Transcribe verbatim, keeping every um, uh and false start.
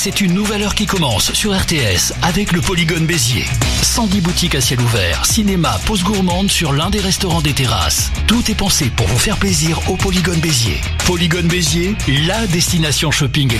c'est une nouvelle heure qui commence sur R T S avec le Polygone Béziers. cent dix boutiques à ciel ouvert, cinéma, pause gourmande sur l'un des restaurants des terrasses. Tout est pensé pour vous faire plaisir au Polygone Béziers. Polygone Béziers, la destination shopping